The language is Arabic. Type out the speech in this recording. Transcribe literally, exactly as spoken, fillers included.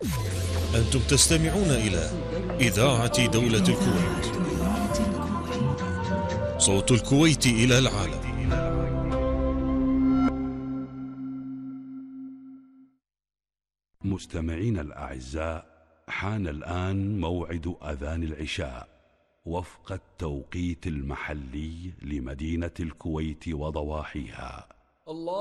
أنتم تستمعون إلى إذاعة دولة الكويت، صوت الكويت إلى العالم. مستمعين الأعزاء، حان الآن موعد أذان العشاء وفق التوقيت المحلي لمدينة الكويت وضواحيها. الله